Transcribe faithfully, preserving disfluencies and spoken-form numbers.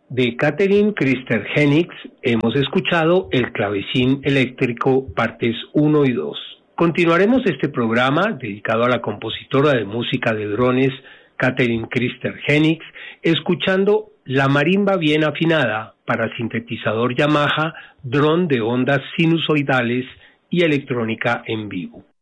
De Catherine Christer-Hennigs hemos escuchado el clavecín eléctrico partes uno y dos. Continuaremos este programa dedicado a la compositora de música de drones Catherine Christer-Hennigs escuchando la marimba bien afinada para sintetizador Yamaha, dron de ondas sinusoidales y electrónica en vivo.